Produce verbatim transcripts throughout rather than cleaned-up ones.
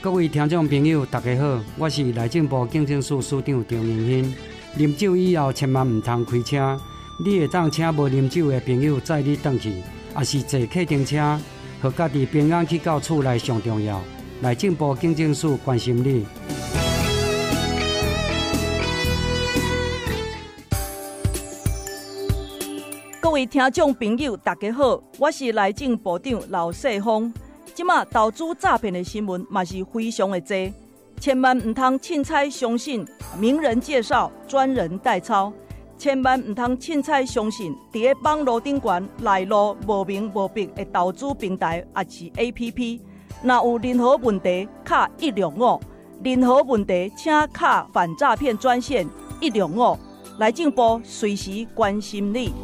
各位听众朋友，大家好，我是内政部警政署署长张明兴。啉酒以后，千万唔通开车。你会当请无啉酒的朋友载你回去，也是坐客停车，和家己平安去到厝内上重要。内政部警政署关心你。 各位听众朋友，大家好，我是内政部长刘世峰。即马投资诈骗的新闻嘛是非常的多，千万唔通凊彩相信名人介绍、专人代操，千万唔通凊彩相信伫个网络顶悬来路无明无白的投资平台也是 A P P。若有任何问题，敲一六五；任何问题，请敲反诈骗专线一六五。内政部随时关心你。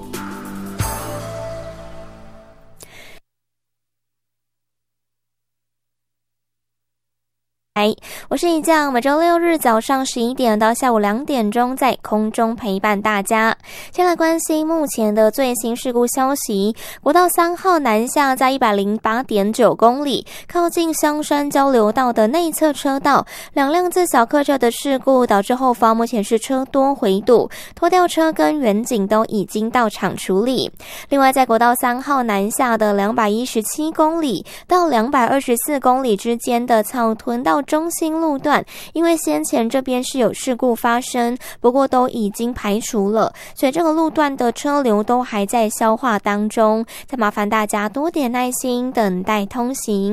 我是一将，每周六日早上十一点到下午两点钟在空中陪伴大家。先来关心目前的最新事故消息。国道三号南下在 一百零八点九公里，靠近香山交流道的内侧车道，两辆自小客车的事故导致后方目前是车多回堵，拖吊车跟员警都已经到场处理。另外在国道三号南下的两百一十七公里到两百二十四公里之间的草屯到中心路段，因为先前这边是有事故发生，不过都已经排除了，所以这个路段的车流都还在消化当中，再麻烦大家多点耐心等待通行。